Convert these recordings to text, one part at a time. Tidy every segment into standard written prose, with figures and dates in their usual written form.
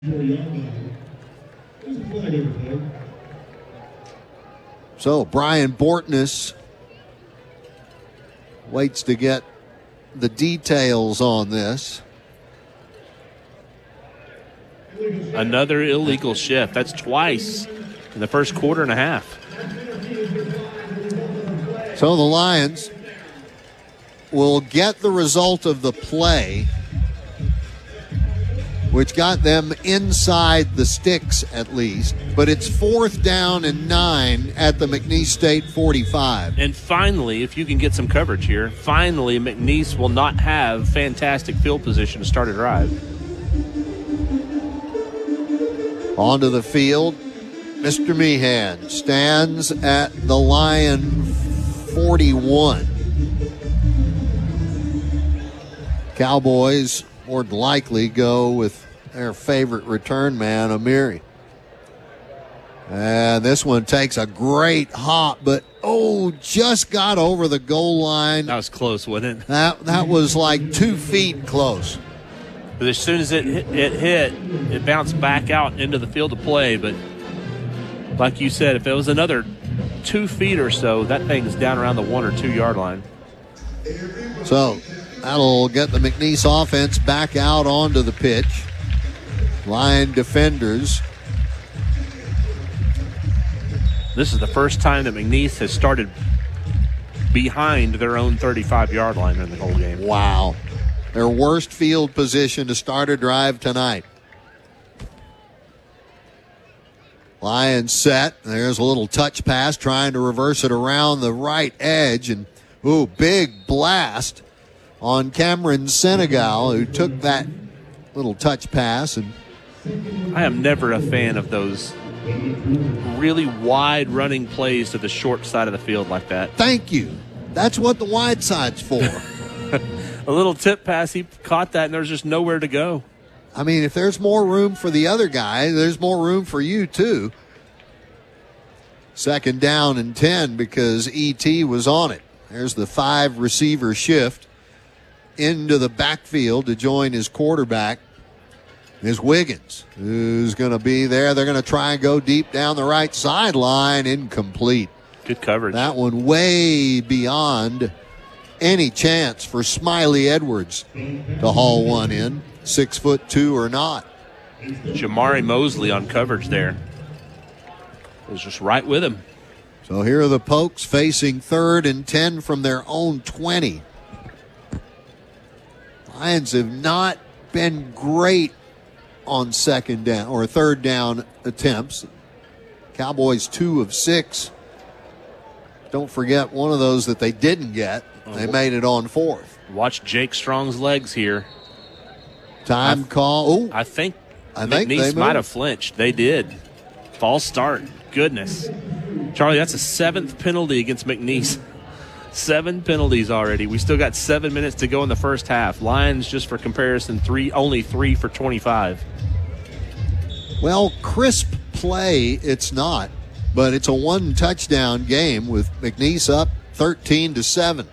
So Brian Bortness waits to get the details on this. Another illegal shift. That's twice in the first quarter and a half. So the Lions will get the result of the play, which got them inside the sticks at least. But it's 4th down and 9 at the McNeese State 45. And finally, if you can get some coverage here, finally McNeese will not have fantastic field position to start a drive. Onto the field, Mr. Meehan stands at the Lion 41. Cowboys more than likely go with their favorite return man, Amiri. And this one takes a great hop, but just got over the goal line. That was close, wasn't it? That was like 2 feet close. But as soon as it hit, it bounced back out into the field of play. But like you said, if it was another 2 feet or so, that thing's down around the 1 or 2 yard line. So that'll get the McNeese offense back out onto the pitch. Lion defenders. This is the first time that McNeese has started behind their own 35-yard line in the whole game. Wow. Their worst field position to start a drive tonight. Lions set. There's a little touch pass trying to reverse it around the right edge. And, big blast on Cameron Senegal, who took that little touch pass. And I am never a fan of those really wide running plays to the short side of the field like that. Thank you. That's what the wide side's for. A little tip pass, he caught that, and there's just nowhere to go. I mean, if there's more room for the other guy, there's more room for you, too. 2nd down and 10 because E.T. was on it. There's the 5-receiver shift into the backfield to join his quarterback. Is Wiggins, who's going to be there. They're going to try and go deep down the right sideline. Incomplete. Good coverage. That one way beyond any chance for Smiley Edwards to haul one in, 6'2" or not. Jamari Mosley on coverage there. It was just right with him. So here are the Pokes facing 3rd and 10 from their own 20. Lions have not been great on 2nd down or 3rd down attempts. Cowboys 2 of 6. Don't forget one of those that they didn't get. They made it on 4th. Watch Jake Strong's legs here. Time call. I think McNeese might have flinched. They did. False start. Goodness. Charlie, that's a 7th penalty against McNeese. 7 penalties already. We still got 7 minutes to go in the first half. Lions, just for comparison, only 3 for 25. Well, crisp play, it's not. But it's a 1-touchdown game with McNeese up 13-7.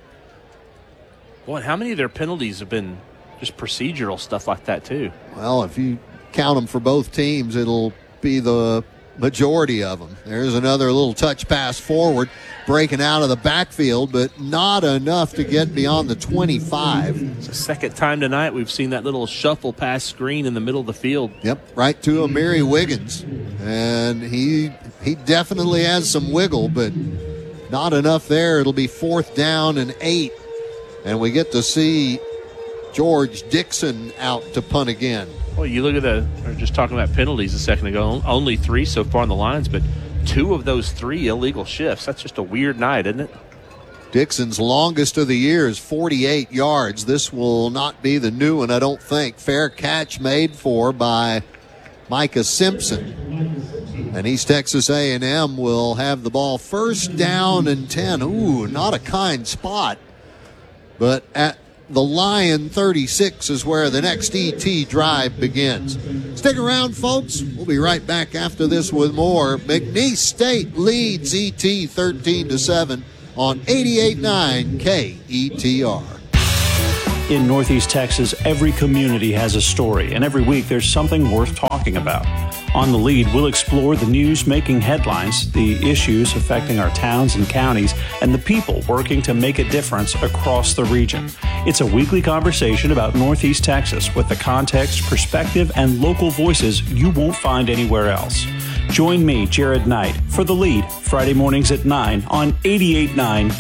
Boy, how many of their penalties have been just procedural stuff like that, too? Well, if you count them for both teams, it'll be the majority of them. There's another little touch pass forward, breaking out of the backfield, but not enough to get beyond the 25. It's the second time tonight we've seen that little shuffle pass screen in the middle of the field. Yep, right to Amiri Wiggins. And he definitely has some wiggle, but not enough there. It'll be 4th down and 8. And we get to see George Dixon out to punt again. Well, you look at we were just talking about penalties a second ago. Only 3 so far on the Lions, but 2 of those 3 illegal shifts. That's just a weird night, isn't it? Dixon's longest of the year is 48 yards. This will not be the new one, I don't think. Fair catch made for by Micah Simpson. And East Texas A&M will have the ball 1st down and 10. Ooh, not a kind spot. But at the Lion 36 is where the next ET drive begins. Stick around, folks. We'll be right back after this with more. McNeese State leads ET 13-7 on 88.9 KETR. In Northeast Texas, every community has a story, and every week there's something worth talking about. On The Lead, we'll explore the news making headlines, the issues affecting our towns and counties, and the people working to make a difference across the region. It's a weekly conversation about Northeast Texas with the context, perspective, and local voices you won't find anywhere else. Join me, Jared Knight, for The Lead, Friday mornings at 9 on 88.9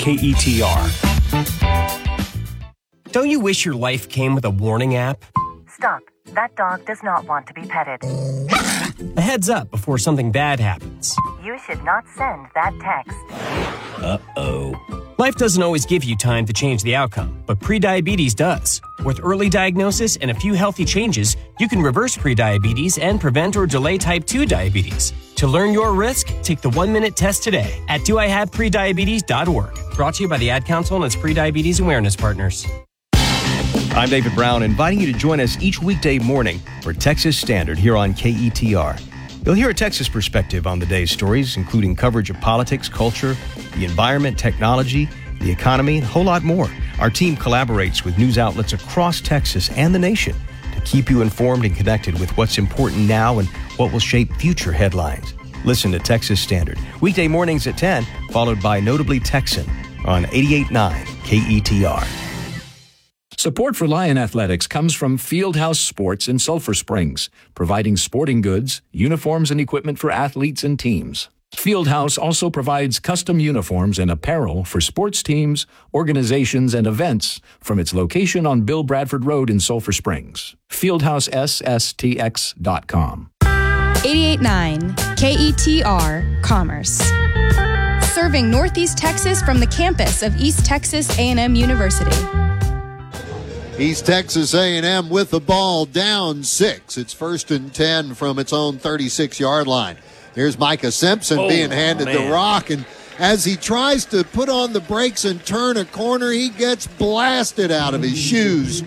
KETR. Don't you wish your life came with a warning app? Stop. That dog does not want to be petted. A heads up before something bad happens. You should not send that text. Uh-oh. Life doesn't always give you time to change the outcome, but prediabetes does. With early diagnosis and a few healthy changes, you can reverse prediabetes and prevent or delay type 2 diabetes. To learn your risk, take the 1-minute test today at doihaveprediabetes.org. Brought to you by the Ad Council and its prediabetes awareness partners. I'm David Brown, inviting you to join us each weekday morning for Texas Standard here on KETR. You'll hear a Texas perspective on the day's stories, including coverage of politics, culture, the environment, technology, the economy, and a whole lot more. Our team collaborates with news outlets across Texas and the nation to keep you informed and connected with what's important now and what will shape future headlines. Listen to Texas Standard, weekday mornings at 10, followed by Notably Texan on 88.9 KETR. Support for Lion Athletics comes from Fieldhouse Sports in Sulphur Springs, providing sporting goods, uniforms, and equipment for athletes and teams. Fieldhouse also provides custom uniforms and apparel for sports teams, organizations, and events from its location on Bill Bradford Road in Sulphur Springs. FieldhouseSSTX.com. 88.9 KETR Commerce. Serving Northeast Texas from the campus of East Texas A&M University. East Texas A&M with the ball down 6. It's 1st and 10 from its own 36-yard line. Here's Micah Simpson being handed the rock, and as he tries to put on the brakes and turn a corner, he gets blasted out of his shoes.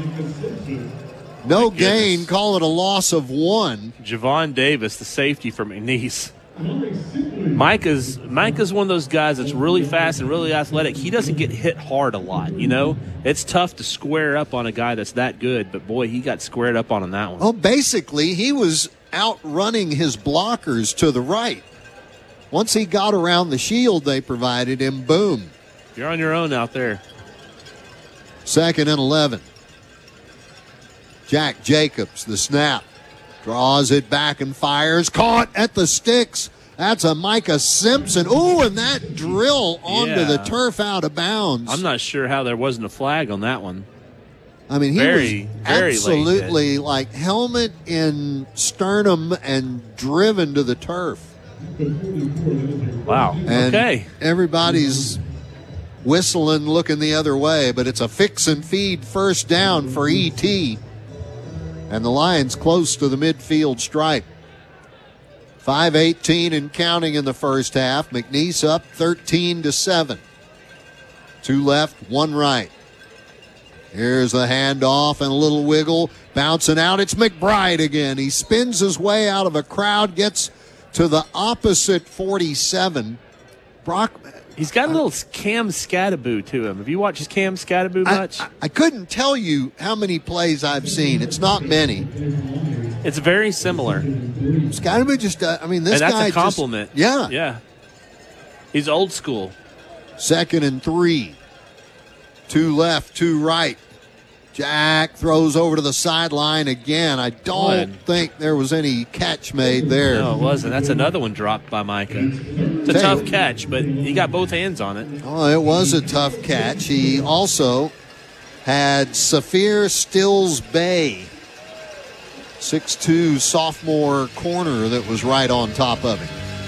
No gain, call it a loss of 1. Javon Davis, the safety for McNeese. Micah's one of those guys that's really fast and really athletic. He doesn't get hit hard a lot, you know. It's tough to square up on a guy that's that good, but boy, he got squared up on that one. Well, basically, he was outrunning his blockers to the right. Once he got around the shield they provided him, boom. You're on your own out there. 2nd and 11. Jack Jacobs, the snap. Draws it back and fires. Caught at the sticks. That's a Micah Simpson. Ooh, and that drill onto the turf out of bounds. I'm not sure how there wasn't a flag on that one. I mean, he was absolutely like helmet in sternum and driven to the turf. Wow. And okay. Everybody's whistling, looking the other way, but it's a fix and feed first down for E.T. And the Lions close to the midfield stripe. 5:18 and counting in the first half. McNeese up 13-7. 2 left, 1 right. Here's the handoff and a little wiggle. Bouncing out. It's McBride again. He spins his way out of a crowd, gets to the opposite 47. Brock. He's got a little Cam Scattaboo to him. Have you watched Cam Scattaboo much? I couldn't tell you how many plays I've seen. It's not many. It's very similar. Scattaboo just, this guy. And that's a compliment. Yeah. He's old school. 2nd and 3. 2 left, 2 right. Jack throws over to the sideline again. I don't think there was any catch made there. No, it wasn't. That's another one dropped by Micah. It's a tough catch, but he got both hands on it. Oh, it was a tough catch. He also had Saphir Stills Bay, 6'2" sophomore corner that was right on top of him.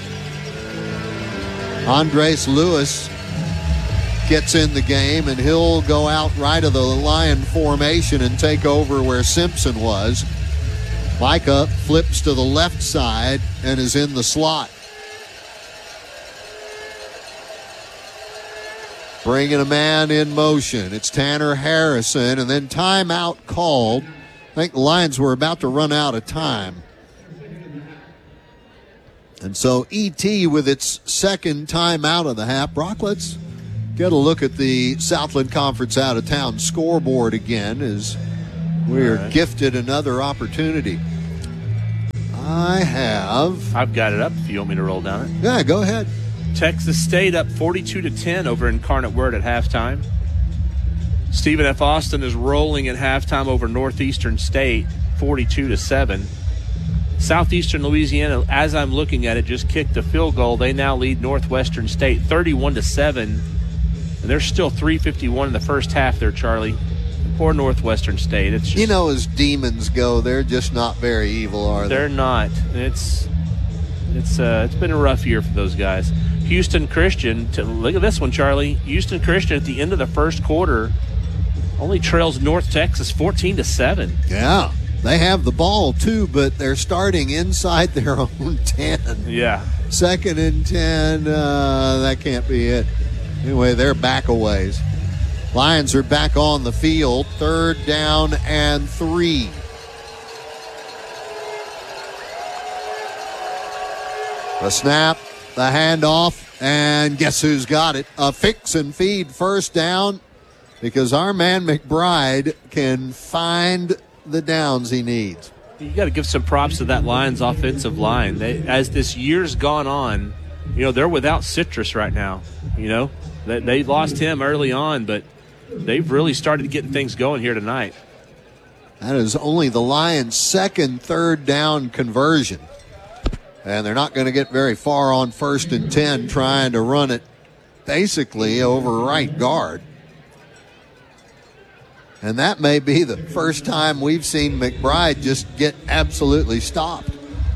Andres Lewis gets in the game, and he'll go out right of the Lion formation and take over where Simpson was. Micah flips to the left side and is in the slot. Bringing a man in motion. It's Tanner Harrison, and then timeout called. I think the Lions were about to run out of time. And so E.T. with its second timeout of the half. Brock, let's Get a look at the Southland Conference out-of-town scoreboard again as we are gifted another opportunity. I've got it up if you want me to roll down it. Yeah, go ahead. Texas State up 42-10 over Incarnate Word at halftime. Stephen F. Austin is rolling at halftime over Northeastern State, 42-7. Southeastern Louisiana, as I'm looking at it, just kicked a field goal. They now lead Northwestern State 31-7. And there's still 3:51 in the first half there, Charlie. Poor Northwestern State. It's just, as demons go, they're just not very evil, are they? They're not. It's been a rough year for those guys. Houston Christian, look at this one, Charlie. Houston Christian at the end of the first quarter only trails North Texas 14-7. Yeah, they have the ball too, but they're starting inside their own 10. Yeah. 2nd and 10, that can't be it. Anyway, they're back a ways. Lions are back on the field, 3rd down and 3. The snap, the handoff, and guess who's got it? A fix and feed first down because our man McBride can find the downs he needs. You got to give some props to that Lions offensive line. As this year's gone on, they're without Citrus right now. They lost him early on, but they've really started getting things going here tonight. That is only the Lions' second 3rd down conversion. And they're not going to get very far on 1st and 10 trying to run it basically over right guard. And that may be the first time we've seen McBride just get absolutely stopped.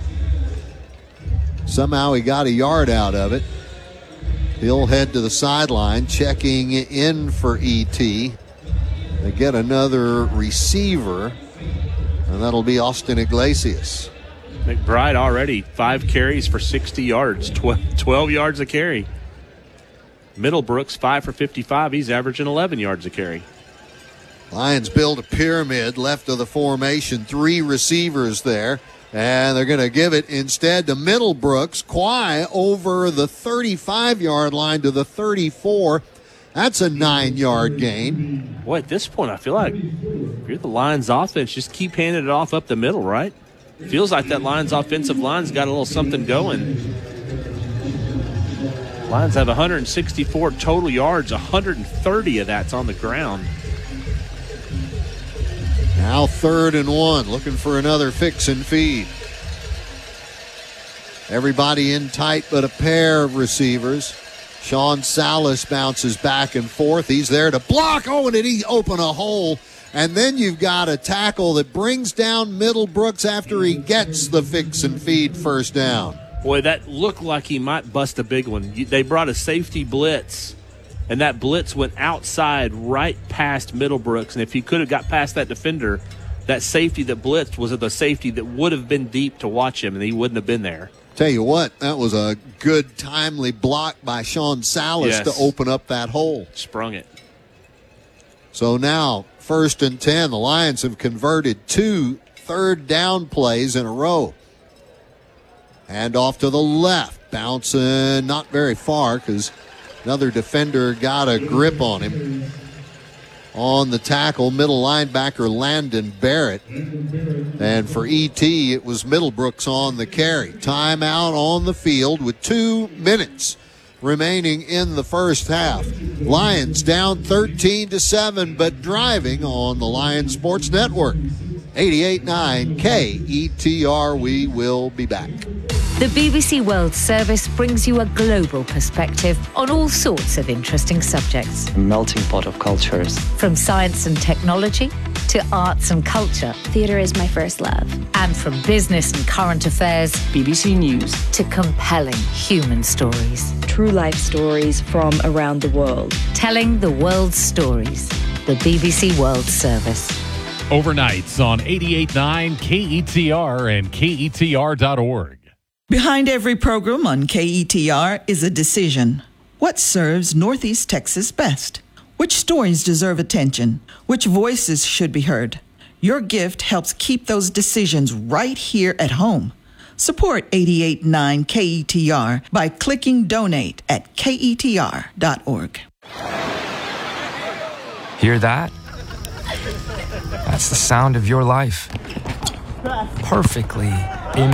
Somehow he got a yard out of it. He'll head to the sideline, checking in for E.T. They get another receiver, and that'll be Austin Iglesias. McBride already 5 carries for 60 yards, 12 yards a carry. Middlebrooks 5 for 55. He's averaging 11 yards a carry. Lions build a pyramid left of the formation. 3 receivers there. And they're going to give it instead to Middlebrooks. Quay over the 35-yard line to the 34. That's a 9-yard gain. Boy, at this point, I feel like if you're the Lions offense, just keep handing it off up the middle, right? Feels like that Lions offensive line's got a little something going. Lions have 164 total yards, 130 of that's on the ground. Now 3rd and 1, looking for another fix and feed. Everybody in tight but a pair of receivers. Sean Salas bounces back and forth. He's there to block. Oh, and did he open a hole? And then you've got a tackle that brings down Middlebrooks after he gets the fix and feed first down. Boy, that looked like he might bust a big one. They brought a safety blitz, and that blitz went outside right past Middlebrooks. And if he could have got past that defender, that safety that blitzed was the safety that would have been deep to watch him, and he wouldn't have been there. Tell you what, that was a good, timely block by Sean Salas to open up that hole. Sprung it. So now, 1st and 10, the Lions have converted 2 3rd down plays in a row. And off to the left, bouncing not very far because another defender got a grip on him. On the tackle, middle linebacker Landon Barrett. And for E.T., it was Middlebrooks on the carry. Timeout on the field with 2 minutes remaining in the first half. Lions down 13-7, but driving on the Lions Sports Network. 88.9 KETR. We will be back. The BBC World Service brings you a global perspective on all sorts of interesting subjects. A melting pot of cultures. From science and technology to arts and culture. Theatre is my first love. And from business and current affairs. BBC News. To compelling human stories. True life stories from around the world. Telling the world's stories. The BBC World Service. Overnights on 88.9 KETR and KETR.org. Behind every program on KETR is a decision. What serves Northeast Texas best? Which stories deserve attention? Which voices should be heard? Your gift helps keep those decisions right here at home. Support 88.9 KETR by clicking donate at KETR.org. Hear that? That's the sound of your life. Perfectly